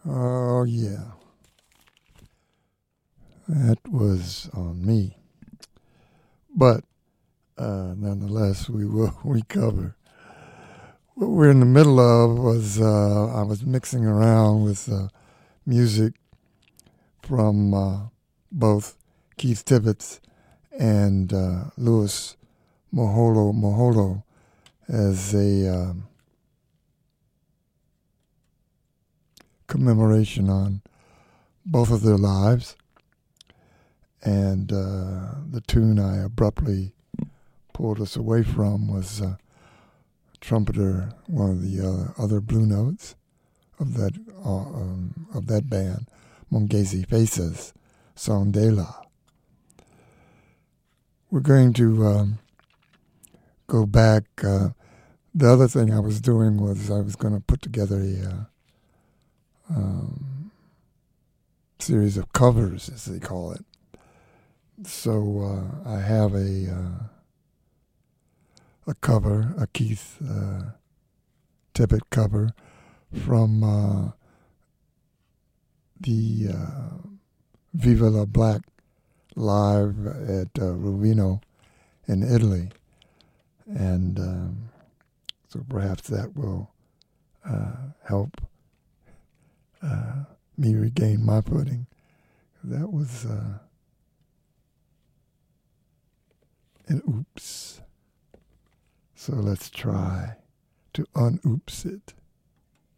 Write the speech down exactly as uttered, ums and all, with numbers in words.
Oh, yeah. That was on me. But uh, nonetheless, we will recover. What we're in the middle of was uh, I was mixing around with uh, music from uh, both Keith Tibbetts and uh, Louis Moholo Moholo as a um, commemoration on both of their lives. And uh, the tune I abruptly pulled us away from was uh, trumpeter, one of the uh, other Blue Notes of that uh, um, of that band, Mongezi Faces, Sondela. We're going to um, go back. Uh, the other thing I was doing was I was going to put together a uh, um, series of covers, as they call it. So uh, I have a uh, a cover, a Keith uh, Tippett cover from uh, the uh, Viva la Black live at uh, Ruvino in Italy. And um, so perhaps that will uh, help uh, me regain my footing. That was uh, an oops. So let's try to un-oops it.